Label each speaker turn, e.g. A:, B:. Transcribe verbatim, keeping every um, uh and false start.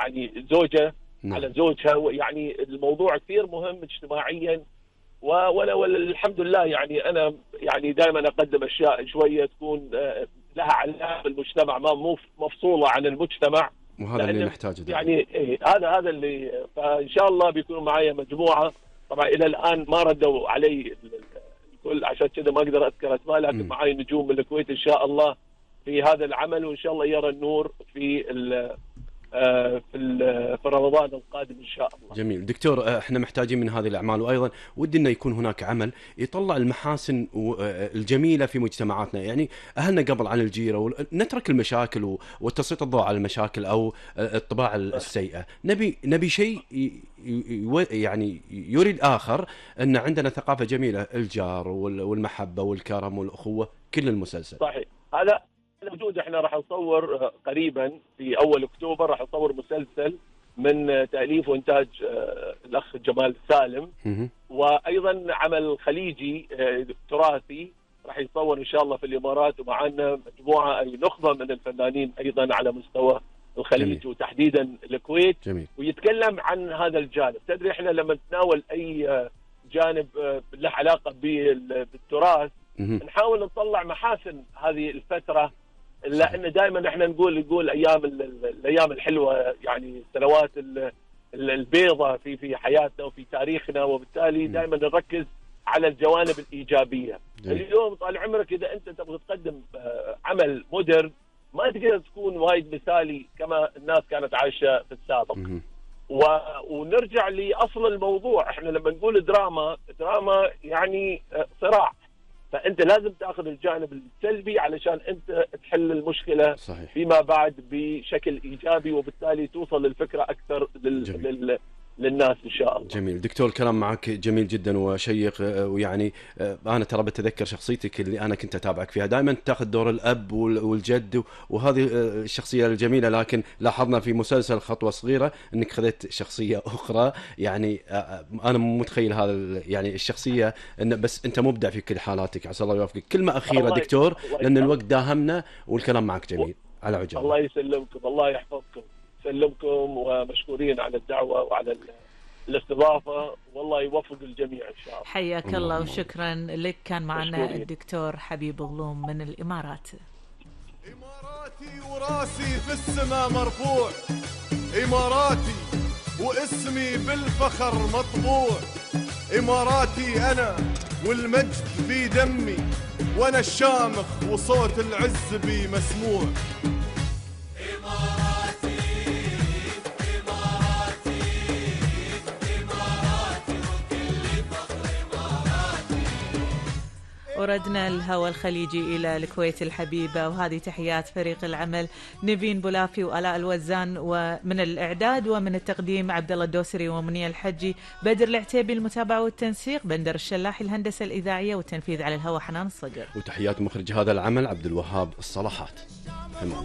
A: يعني زوجة
B: نعم.
A: على زوجها، يعني الموضوع كثير مهم اجتماعيا. ولا والحمد لله يعني انا يعني دائما اقدم اشياء شويه تكون لها علاقه بالمجتمع، ما مو مفصوله عن المجتمع،
B: وهذا اللي نحتاجه دائما.
A: يعني إيه هذا هذا اللي فان شاء الله بيكونوا معايا مجموعه. طبعا الى الان ما ردوا علي الكل، عشان كذا ما اقدر اذكر اسماء، لكن معاي نجوم من الكويت ان شاء الله في هذا العمل، وان شاء الله يرى النور في في في رمضان القادم ان شاء الله.
B: جميل دكتور، احنا محتاجين من هذه الاعمال، وايضا ودنا يكون هناك عمل يطلع المحاسن الجميله في مجتمعاتنا. يعني اهلنا قبل عن الجيره، نترك المشاكل وتسليط الضوء على المشاكل او الطباع السيئه. نبي نبي شيء يعني يري الاخر ان عندنا ثقافه جميله، الجار والمحبه والكرم والاخوه. كل المسلسل
A: صحيح هذا موجود. احنا راح نصور قريبا في اول اكتوبر، راح نصور مسلسل من تاليف وانتاج الاخ جمال سالم، وايضا عمل خليجي تراثي راح يصور ان شاء الله في الامارات، ومعنا مجموعه اي نخبه من الفنانين ايضا على مستوى الخليج. جميل. وتحديدا الكويت.
B: جميل.
A: ويتكلم عن هذا الجانب. تدري احنا لما نتناول اي جانب له علاقه بالتراث نحاول نطلع محاسن هذه الفتره، لان دائما احنا نقول نقول ايام الايام الحلوه، يعني السنوات البيضاء في في حياتنا وفي تاريخنا، وبالتالي دائما نركز على الجوانب الايجابيه. جميل. اليوم طال عمرك اذا انت تبغى تقدم عمل مودرن ما تقدر تكون وايد مثالي كما الناس كانت عايشه في السابق. و... ونرجع لاصل الموضوع. احنا لما نقول دراما، دراما يعني صراع، فانت لازم تاخذ الجانب السلبي علشان انت تحل المشكله.
B: صحيح.
A: فيما بعد بشكل ايجابي، وبالتالي توصل للفكره اكثر لل... لل... للناس ان شاء الله.
B: جميل دكتور، الكلام معك جميل جدا وشيق. ويعني انا ترى بتذكر شخصيتك اللي انا كنت اتابعك فيها، دائما تاخذ دور الاب والجد وهذه الشخصيه الجميله، لكن لاحظنا في مسلسل خطوه صغيره انك خذت شخصيه اخرى. يعني انا مو متخيل هذا يعني الشخصيه، إن بس انت مبدع في كل حالاتك. عسى الله يوفقك. كلمه اخيره دكتور لان الوقت داهمنا والكلام معك جميل على عجاله.
A: الله يسلمكم، الله يحفظكم، سلمكم ومشكورين على الدعوة وعلى الاستضافة، والله يوفق الجميع إن شاء الله.
C: حياك الله, الله وشكرا لك. كان معنا الدكتور حبيب غلوم من الإمارات.
D: إماراتي وراسي في السماء مرفوع، إماراتي واسمي بالفخر مطبوع، إماراتي أنا والمجد في دمي، وأنا الشامخ وصوت العز بي مسموع.
C: وردنا الهوى الخليجي إلى الكويت الحبيبة، وهذه تحيات فريق العمل نيفين بولافي وآلاء الوزان، ومن الإعداد ومن التقديم عبد الله الدوسري ومنية الحجي، بدر العتيبي المتابعة والتنسيق، بندر الشلاحي الهندسة الإذاعية والتنفيذ على الهوى حنان الصقر.
B: وتحيات مخرج هذا العمل عبد الوهاب الصلاحات.